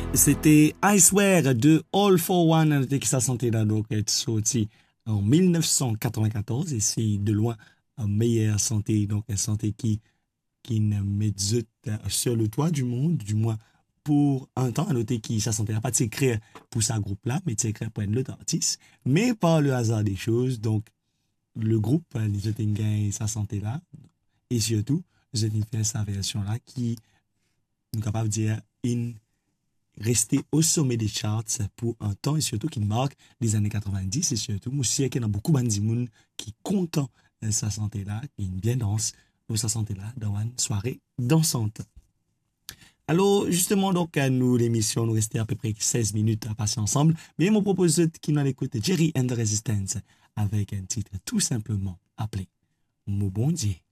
C'était I Swear de All for One, avec sa santé là, donc, est sorti en 1994, et c'est de loin une meilleure santé, donc, une santé qui ne met sur le toit du monde, du moins, pour un temps, à noter qui sa santé n'a pas de secret pour sa groupe là, mais de secret pour l'autre artiste, mais par le hasard des choses, donc, le groupe, les autres gagné sa santé là, et surtout, les autres fait sa version là, qui, nous capable de dire, rester au sommet des charts pour un temps et surtout qui marque les années 90 et surtout, moi, je sais qu'il y a beaucoup de monde qui est content de sa santé là, qui bien danse pour sa santé là dans une soirée dansante. Alors, justement, donc, nous, l'émission, nous restait à peu près 16 minutes à passer ensemble, mais mon propose qui nous écoute Jerry and the Resistance avec un titre tout simplement appelé Mon bon Dieu.